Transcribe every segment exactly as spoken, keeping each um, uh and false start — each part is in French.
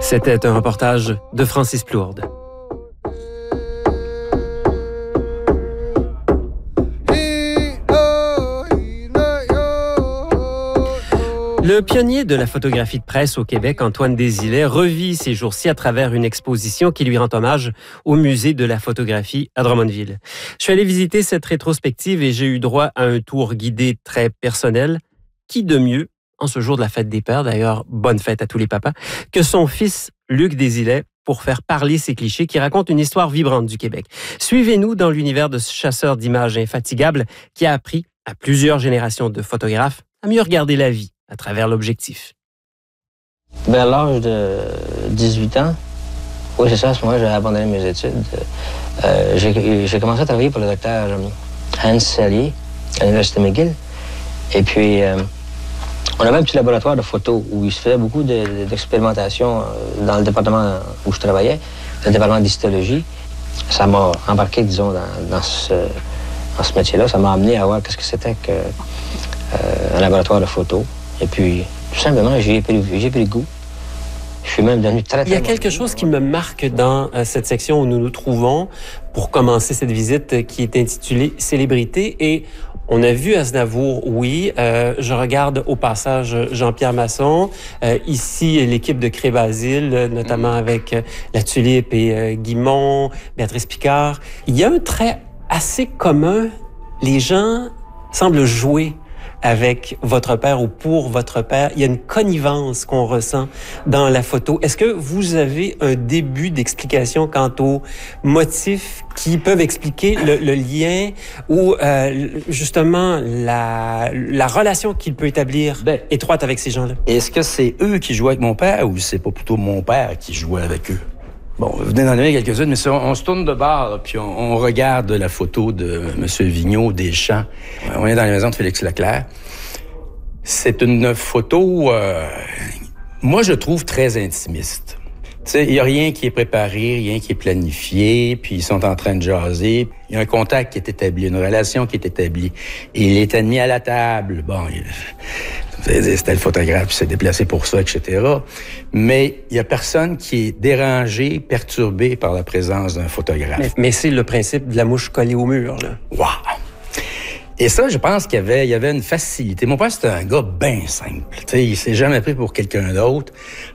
C'était un reportage de Francis Plourde. Le pionnier de la photographie de presse au Québec, Antoine Désilets, revit ces jours-ci à travers une exposition qui lui rend hommage au Musée de la photographie à Drummondville. Je suis allé visiter cette rétrospective et j'ai eu droit à un tour guidé très personnel. Qui de mieux, en ce jour de la fête des pères, d'ailleurs, bonne fête à tous les papas, que son fils Luc Désilets pour faire parler ces clichés qui racontent une histoire vibrante du Québec. Suivez-nous dans l'univers de ce chasseur d'images infatigable qui a appris à plusieurs générations de photographes à mieux regarder la vie à travers l'objectif. Vers l'âge de dix-huit ans, oui, c'est ça, à ce moment-là, j'ai abandonné mes études. Euh, j'ai, j'ai commencé à travailler pour le docteur Hans Sellier à l'Université McGill. Et puis, euh, on avait un petit laboratoire de photos où il se faisait beaucoup de, d'expérimentation dans le département où je travaillais, le département d'histologie. Ça m'a embarqué, disons, dans, dans, ce, dans ce métier-là. Ça m'a amené à voir qu'est-ce que c'était qu'un euh, laboratoire de photos. Et puis, tout simplement, j'ai pris, j'ai pris le goût. Je suis même devenu très, très... Il y a quelque chose qui me marque dans euh, cette section où nous nous trouvons pour commencer cette visite euh, qui est intitulée « Célébrité ». Et on a vu Aznavour, oui. Euh, je regarde au passage Jean-Pierre Masson. Euh, ici, l'équipe de Cré-Basile, notamment avec euh, La Tulipe et euh, Guimond, Béatrice Picard. Il y a un trait assez commun. Les gens semblent jouer avec votre père ou pour votre père. Il y a une connivence qu'on ressent dans la photo. Est-ce que vous avez un début d'explication quant aux motifs qui peuvent expliquer le, le lien ou euh, justement la, la relation qu'il peut établir ben, étroite avec ces gens-là? Est-ce que c'est eux qui jouent avec mon père ou c'est pas plutôt mon père qui jouait avec eux? Bon, vous venez d'en donner quelques-unes, mais si on, on se tourne de bord, puis on, on regarde la photo de M. Vigneault, Deschamps. On est dans la maison de Félix Leclerc. C'est une photo, euh, moi, je trouve très intimiste. Tu sais, il n'y a rien qui est préparé, rien qui est planifié, puis ils sont en train de jaser. Il y a un contact qui est établi, une relation qui est établie. Et il est admis à la table. Bon, il... c'était le photographe qui s'est déplacé pour ça, et cetera. Mais il y a personne qui est dérangé, perturbé par la présence d'un photographe. Mais, mais c'est le principe de la mouche collée au mur, là. Wow! Et ça, je pense qu'il y avait, il y avait une facilité. Mon père, c'était un gars bien simple. Tu sais, il s'est jamais pris pour quelqu'un d'autre.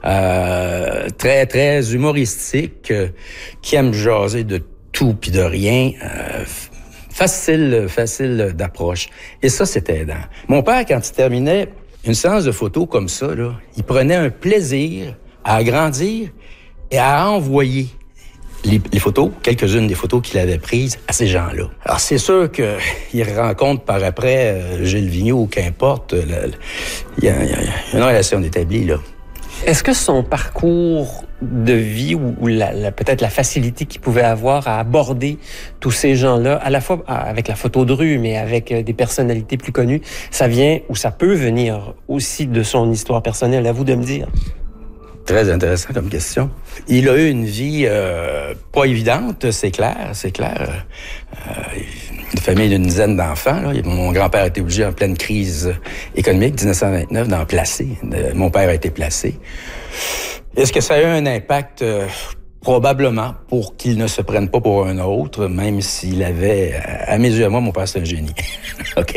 Euh, très, très humoristique, euh, qui aime jaser de tout puis de rien. Euh, facile, facile d'approche. Et ça, c'était aidant. Mon père, quand il terminait une séance de photos comme ça, là, il prenait un plaisir à agrandir et à envoyer les, les photos, quelques-unes des photos qu'il avait prises à ces gens-là. Alors, c'est sûr qu'il rencontre par après euh, Gilles Vigneault ou qu'importe. Il y, y a une relation établie, là. Est-ce que son parcours de vie ou, ou la, la, peut-être la facilité qu'il pouvait avoir à aborder tous ces gens-là, à la fois avec la photo de rue, mais avec des personnalités plus connues, ça vient ou ça peut venir aussi de son histoire personnelle? À vous de me dire. Très intéressant comme question. Il a eu une vie euh, pas évidente, c'est clair, c'est clair. Euh, une famille d'une dizaine d'enfants. Là. Mon grand-père a été obligé en pleine crise économique, dix-neuf cent vingt-neuf, d'en placer. Mon père a été placé. Est-ce que ça a eu un impact? Euh, probablement, pour qu'il ne se prenne pas pour un autre, même s'il avait... À mes yeux, à moi, mon père, c'est un génie. OK?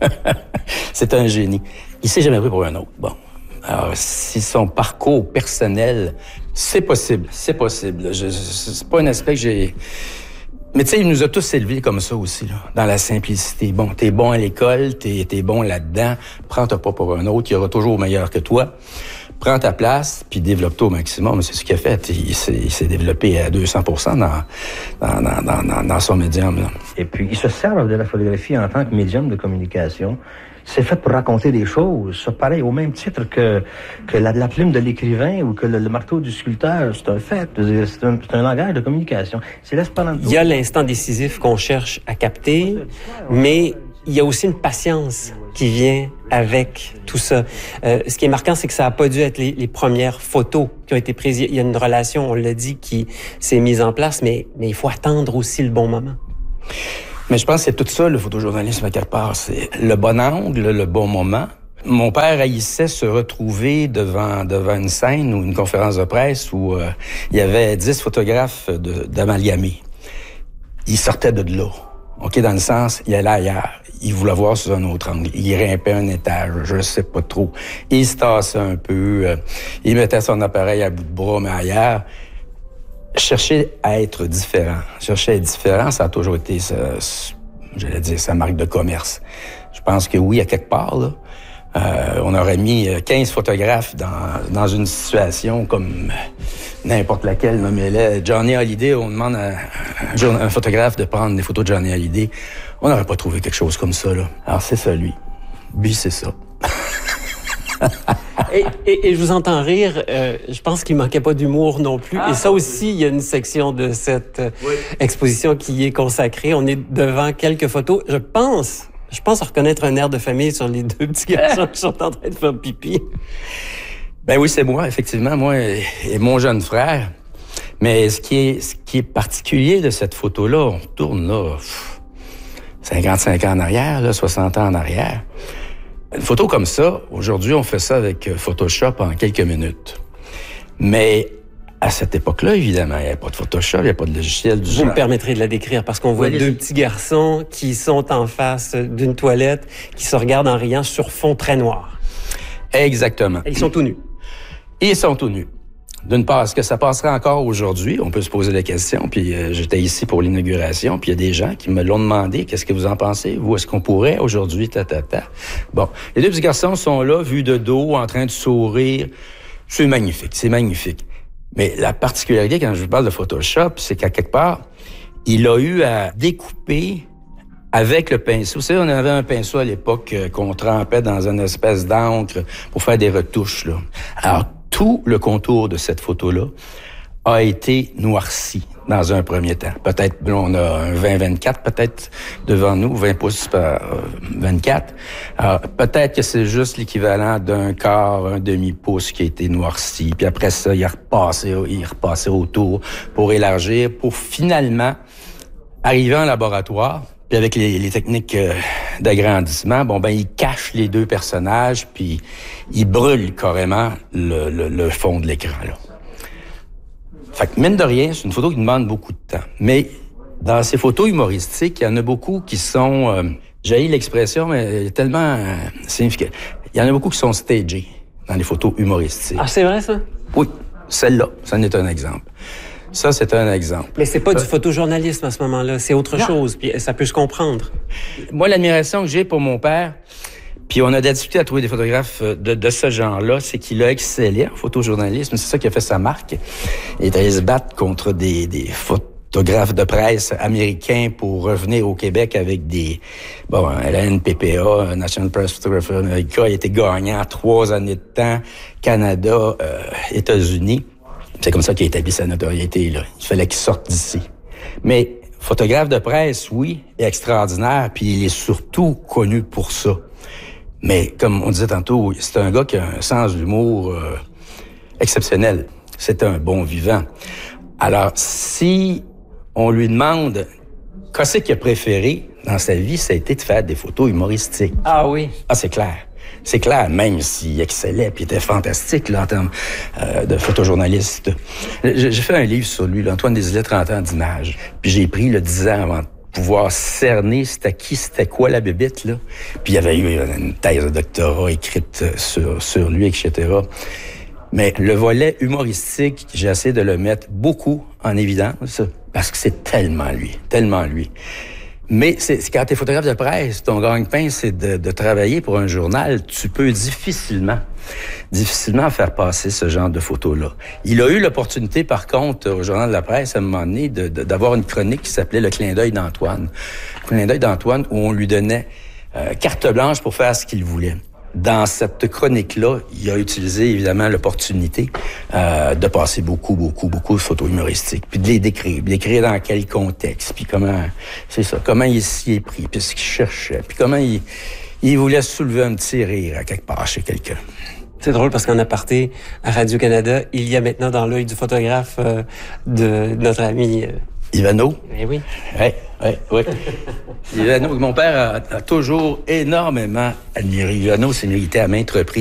C'est un génie. Il s'est jamais pris pour un autre. Bon. Alors, si son parcours personnel, c'est possible, c'est possible. Je, je, c'est pas un aspect que j'ai... Mais tu sais, il nous a tous élevés comme ça aussi, là, dans la simplicité. Bon, t'es bon à l'école, t'es, t'es bon là-dedans, prends-toi pas pour un autre, il y aura toujours meilleur que toi. Prends ta place, puis développe-toi au maximum. C'est ce qu'il a fait. Il s'est, il s'est développé à deux cents pour cent dans, dans, dans, dans, dans son médium, là. Et puis, il se sert de la photographie en tant que médium de communication. C'est fait pour raconter des choses. C'est pareil, au même titre que, que la, la plume de l'écrivain ou que le, le marteau du sculpteur. C'est un fait. C'est un, c'est un langage de communication. C'est l'espéranto. Il y a l'instant décisif qu'on cherche à capter, mais il y a aussi une patience qui vient avec tout ça. Euh, ce qui est marquant, c'est que ça n'a pas dû être les, les premières photos qui ont été prises. Il y a une relation, on l'a dit, qui s'est mise en place, mais, mais il faut attendre aussi le bon moment. Mais je pense que c'est tout ça, le photojournalisme, à quelque part. C'est le bon angle, le bon moment. Mon père haïssait se retrouver devant, devant une scène ou une conférence de presse où euh, il y avait dix photographes de, d'amalgamés. Il sortait de là. OK, dans le sens, il allait ailleurs. Il voulait voir sous un autre angle. Il grimpait un étage, je sais pas trop. Il se tassait un peu. Euh, il mettait son appareil à bout de bras, mais ailleurs. Chercher à être différent. Chercher à être différent, ça a toujours été, sa, j'allais dire, sa marque de commerce. Je pense que oui, à quelque part, là, euh, on aurait mis quinze photographes dans, dans une situation comme n'importe laquelle, nommez-le. Johnny Hallyday, on demande à un, un photographe de prendre des photos de Johnny Hallyday. On n'aurait pas trouvé quelque chose comme ça, là. Alors, c'est ça, lui. Lui, c'est ça. et, et, et je vous entends rire. Euh, je pense qu'il manquait pas d'humour non plus. Ah, et ça aussi, il y a une section de cette oui. exposition qui y est consacrée. On est devant quelques photos. Je pense... Je pense reconnaître un air de famille sur les deux petits garçons qui sont en train de faire pipi. Ben oui, c'est moi, effectivement, moi et, et mon jeune frère. Mais ce qui est, ce qui est particulier de cette photo-là, on tourne là, pff, cinquante-cinq ans en arrière, là, soixante ans en arrière. Une photo comme ça, aujourd'hui, on fait ça avec Photoshop en quelques minutes. Mais à cette époque-là, évidemment, il n'y avait pas de Photoshop, il n'y avait pas de logiciel du Vous genre. me permettrez de la décrire parce qu'on voit oui, deux les... petits garçons qui sont en face d'une toilette, qui se regardent en riant sur fond très noir. Exactement. Et ils sont tout nus. Ils sont tout nus. D'une part, est-ce que ça passerait encore aujourd'hui? On peut se poser la question. Puis euh, j'étais ici pour l'inauguration, puis il y a des gens qui me l'ont demandé. Qu'est-ce que vous en pensez? Vous, est-ce qu'on pourrait aujourd'hui, ta, ta, ta? Bon, les deux petits garçons sont là, vus de dos, en train de sourire. C'est magnifique, c'est magnifique. Mais la particularité, quand je vous parle de Photoshop, c'est qu'à quelque part, il a eu à découper avec le pinceau. Vous savez, on avait un pinceau à l'époque euh, qu'on trempait dans une espèce d'encre pour faire des retouches, là. Alors, tout le contour de cette photo-là a été noirci dans un premier temps. Peut-être, là, on a un vingt vingt-quatre peut-être devant nous, vingt pouces par vingt-quatre. Alors, peut-être que c'est juste l'équivalent d'un quart, un demi-pouce qui a été noirci. Puis après ça, il a repassé, il a repassé autour pour élargir, pour finalement arriver en laboratoire. Puis avec les, les techniques euh, d'agrandissement, bon ben il cache les deux personnages, puis il brûle carrément le, le, le fond de l'écran, là. Fait que, mine de rien, c'est une photo qui demande beaucoup de temps. Mais dans ces photos humoristiques, il y en a beaucoup qui sont... Euh, j'ai eu l'expression, mais tellement euh, significative. Il y en a beaucoup qui sont stagés dans les photos humoristiques. Ah, c'est vrai, ça? Oui, celle-là, ça en est un exemple. Ça, c'est un exemple. Mais c'est pas euh, du photojournalisme à ce moment-là, c'est autre non. chose, puis ça peut se comprendre. Moi, l'admiration que j'ai pour mon père... Puis on a discuté à trouver des photographes de, de ce genre-là, c'est qu'il a excellé en photojournalisme. C'est ça qui a fait sa marque. Il est allé se battre contre des, des photographes de presse américains pour revenir au Québec avec des... Bon, la N P P A, National Press Photographer America, il était gagnant trois années de temps, Canada, euh, États-Unis. C'est comme ça qu'il a établi sa notoriété, là. Il fallait qu'il sorte d'ici. Mais photographe de presse, oui, extraordinaire, puis il est surtout connu pour ça. Mais comme on disait tantôt, c'est un gars qui a un sens d'humour euh, exceptionnel. C'est un bon vivant. Alors, si on lui demande qu'est-ce qu'il a préféré dans sa vie, ça a été de faire des photos humoristiques. Ah oui? Ah, c'est clair. C'est clair, même s'il excellait puis était fantastique là, en termes euh, de photojournaliste. J'ai fait un livre sur lui, là, Antoine Désilets, trente ans d'image. Puis j'ai pris le dix ans avant de pouvoir cerner c'était qui, c'était quoi la bébite, là. Puis il y avait eu une thèse de doctorat écrite sur, sur lui, et cetera. Mais le volet humoristique, j'ai essayé de le mettre beaucoup en évidence parce que c'est tellement lui, tellement lui. Mais c'est, c'est quand t'es photographe de presse, ton gagne-pain, c'est de, de travailler pour un journal, tu peux difficilement, difficilement faire passer ce genre de photos-là. Il a eu l'opportunité, par contre, au Journal de la Presse, à un moment donné, de, de, d'avoir une chronique qui s'appelait « Le clin d'œil d'Antoine ». Le clin d'œil d'Antoine, où on lui donnait euh, carte blanche pour faire ce qu'il voulait. Dans cette chronique-là, il a utilisé évidemment l'opportunité euh, de passer beaucoup, beaucoup, beaucoup de photos humoristiques, puis de les décrire, de décrire dans quel contexte, puis comment, c'est ça, comment il s'y est pris, puis ce qu'il cherchait, puis comment il, il voulait soulever un petit rire à quelque part chez quelqu'un. C'est drôle parce qu'en aparté, à Radio-Canada, il y a maintenant dans l'œil du photographe euh, de notre ami euh, Ivano. Eh oui. Oui, oui, oui. Ivano, mon père a, a toujours énormément admiré. Ivano s'est milité à maintes reprises.